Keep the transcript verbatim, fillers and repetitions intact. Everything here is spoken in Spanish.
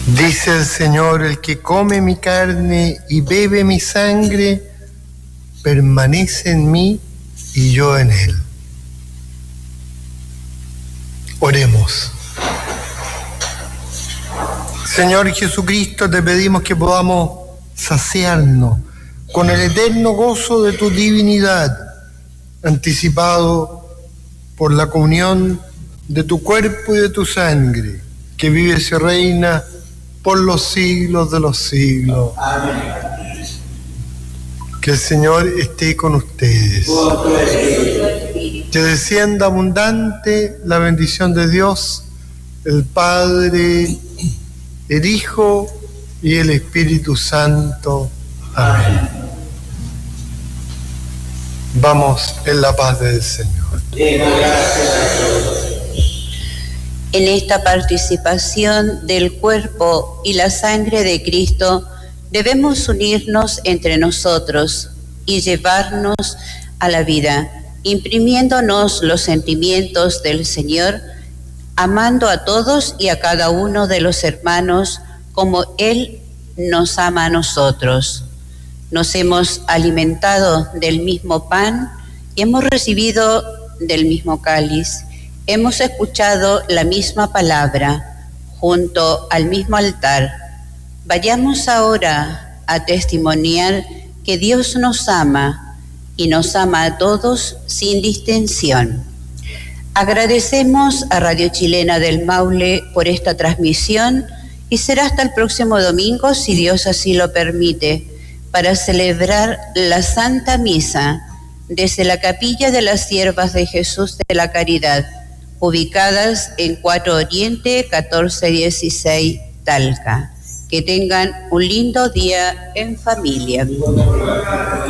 Dice el Señor: el que come mi carne y bebe mi sangre, permanece en mí y yo en él. Oremos. Señor Jesucristo, te pedimos que podamos saciarnos con el eterno gozo de tu divinidad, anticipado por la comunión de tu cuerpo y de tu sangre, que vive y reina por los siglos de los siglos. Amén. Que el Señor esté con ustedes. Que descienda abundante la bendición de Dios, el Padre, el Hijo y el Espíritu Santo. Amén. Vamos en la paz del Señor. En esta participación del cuerpo y la sangre de Cristo, debemos unirnos entre nosotros y llevarnos a la vida, imprimiéndonos los sentimientos del Señor, amando a todos y a cada uno de los hermanos como Él nos ama a nosotros. Nos hemos alimentado del mismo pan y hemos recibido del mismo cáliz. Hemos escuchado la misma palabra junto al mismo altar. Vayamos ahora a testimoniar que Dios nos ama y nos ama a todos sin distinción. Agradecemos a Radio Chilena del Maule por esta transmisión y será hasta el próximo domingo, si Dios así lo permite, para celebrar la Santa Misa desde la Capilla de las Siervas de Jesús de la Caridad, ubicadas en Cuatro Oriente, catorce dieciséis, Talca. Que tengan un lindo día en familia.